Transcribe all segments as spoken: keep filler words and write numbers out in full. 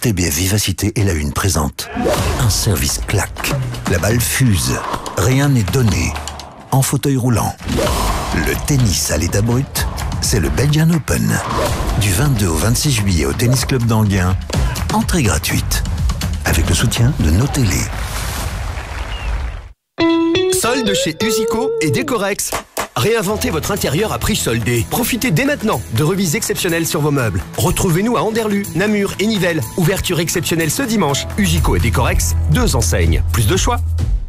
T B F Vivacité et la Une présente un service claque. La balle fuse. Rien n'est donné. En fauteuil roulant. Le tennis à l'état brut, c'est le Belgian Open. Du vingt-deux au vingt-six juillet au Tennis Club d'Anguin. Entrée gratuite. Avec le soutien de nos télés. Solde chez Usico et Décorex. Réinventez votre intérieur à prix soldé. Profitez dès maintenant de remises exceptionnelles sur vos meubles. Retrouvez-nous à Anderlu, Namur et Nivelles. Ouverture exceptionnelle ce dimanche. Usico et Décorex, deux enseignes. Plus de choix.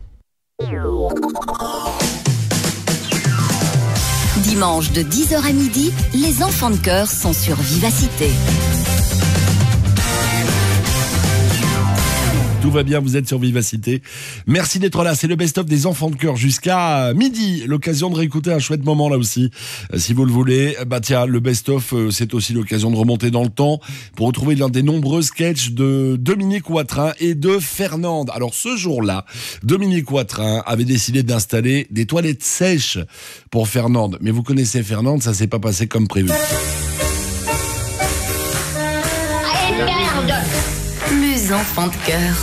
Dimanche de dix heures à midi, les enfants de cœur sont sur Vivacité. Tout va bien, vous êtes sur Vivacité. Merci d'être là, c'est le best-of des enfants de cœur jusqu'à midi. L'occasion de réécouter un chouette moment là aussi, si vous le voulez. Bah tiens, le best-of, c'est aussi l'occasion de remonter dans le temps pour retrouver l'un des nombreux sketchs de Dominique Watrin et de Fernande. Alors ce jour-là, Dominique Watrin avait décidé d'installer des toilettes sèches pour Fernande. Mais vous connaissez Fernande, ça s'est pas passé comme prévu. Les enfants de cœur.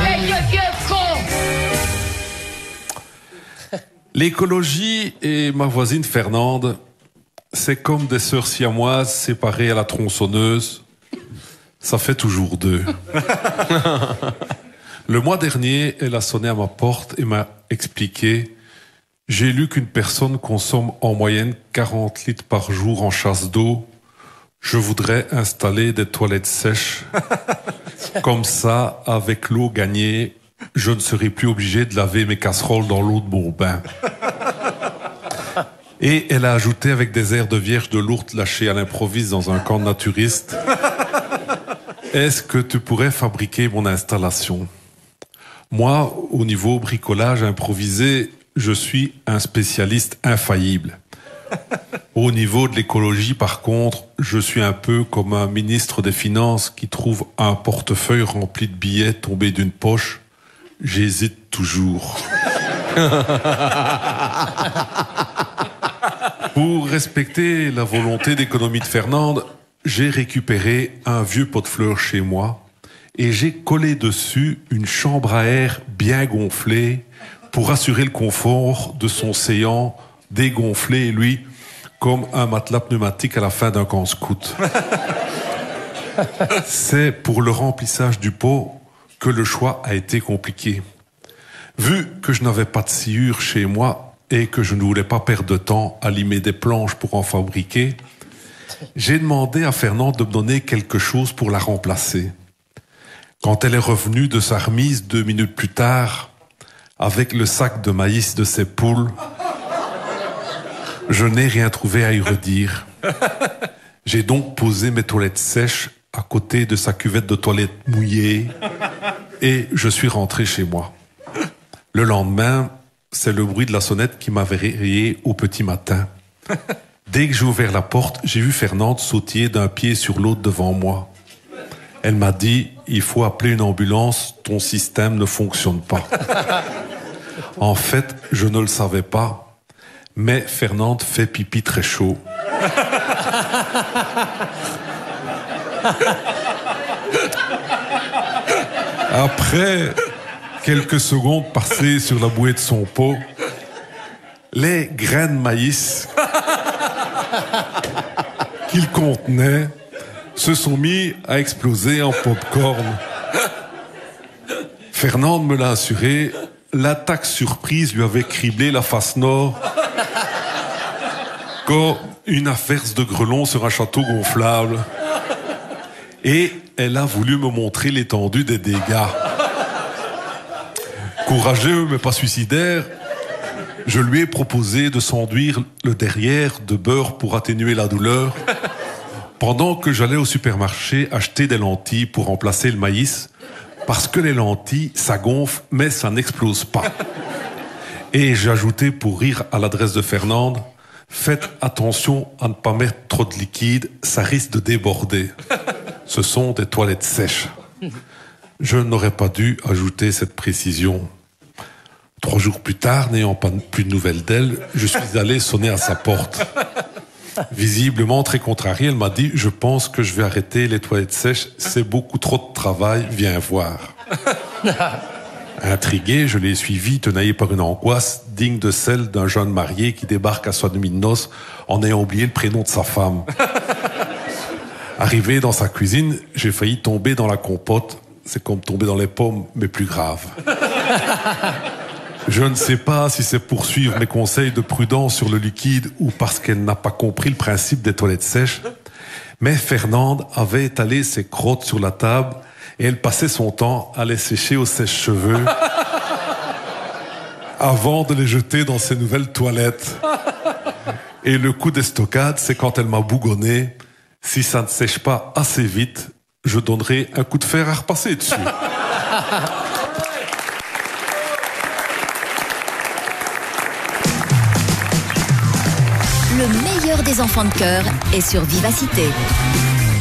L'écologie et ma voisine Fernande, c'est comme des sœurs siamoises séparées à la tronçonneuse. Ça fait toujours deux. Le mois dernier, elle a sonné à ma porte et m'a expliqué: j'ai lu qu'une personne consomme en moyenne quarante litres par jour en chasse d'eau. Je voudrais installer des toilettes sèches. Comme ça, avec l'eau gagnée, je ne serai plus obligé de laver mes casseroles dans l'eau de mon bain. Et elle a ajouté avec des airs de vierge de Lourdes lâchés à l'improviste dans un camp de naturistes: est-ce que tu pourrais fabriquer mon installation? Moi, au niveau bricolage improvisé, je suis un spécialiste infaillible. Au niveau de l'écologie, par contre, je suis un peu comme un ministre des Finances qui trouve un portefeuille rempli de billets tombés d'une poche. J'hésite toujours. Pour respecter la volonté d'économie de Fernande, j'ai récupéré un vieux pot de fleurs chez moi et j'ai collé dessus une chambre à air bien gonflée pour assurer le confort de son séant dégonflé, lui, comme un matelas pneumatique à la fin d'un camp scout. C'est pour le remplissage du pot que le choix a été compliqué. Vu que je n'avais pas de sciure chez moi et que je ne voulais pas perdre de temps à limer des planches pour en fabriquer, j'ai demandé à Fernande de me donner quelque chose pour la remplacer. Quand elle est revenue de sa remise deux minutes plus tard, avec le sac de maïs de ses poules, je n'ai rien trouvé à y redire. J'ai donc posé mes toilettes sèches à côté de sa cuvette de toilette mouillée et je suis rentré chez moi. Le lendemain, c'est le bruit de la sonnette qui m'avait réveillé au petit matin. Dès que j'ai ouvert la porte, j'ai vu Fernande sautiller d'un pied sur l'autre devant moi. Elle m'a dit: il faut appeler une ambulance, ton système ne fonctionne pas. En fait, je ne le savais pas. Mais Fernande fait pipi très chaud. Après quelques secondes passées sur la bouée de son pot, les graines de maïs qu'il contenait se sont mis à exploser en pop-corn. Fernande me l'a assuré, l'attaque surprise lui avait criblé la face nord comme une averse de grelons sur un château gonflable. Et elle a voulu me montrer l'étendue des dégâts. Courageux mais pas suicidaire, je lui ai proposé de s'enduire le derrière de beurre pour atténuer la douleur, pendant que j'allais au supermarché acheter des lentilles pour remplacer le maïs, parce que les lentilles, ça gonfle, mais ça n'explose pas. Et j'ai ajouté pour rire à l'adresse de Fernande: faites attention à ne pas mettre trop de liquide, ça risque de déborder. Ce sont des toilettes sèches. Je n'aurais pas dû ajouter cette précision. Trois jours plus tard, n'ayant pas plus de nouvelles d'elle, je suis allé sonner à sa porte. Visiblement très contrariée, elle m'a dit « Je pense que je vais arrêter les toilettes sèches, c'est beaucoup trop de travail, viens voir. » Intrigué, je l'ai suivi, tenaillé par une angoisse digne de celle d'un jeune marié qui débarque à sa nuit de noces en ayant oublié le prénom de sa femme. Arrivé dans sa cuisine, j'ai failli tomber dans la compote. C'est comme tomber dans les pommes, mais plus grave. Je ne sais pas si c'est pour suivre mes conseils de prudence sur le liquide ou parce qu'elle n'a pas compris le principe des toilettes sèches, mais Fernande avait étalé ses crottes sur la table et elle passait son temps à les sécher au sèche-cheveux avant de les jeter dans ses nouvelles toilettes. Et le coup d'estocade, c'est quand elle m'a bougonné. Si ça ne sèche pas assez vite, je donnerai un coup de fer à repasser dessus. Le meilleur des enfants de cœur est sur Vivacité.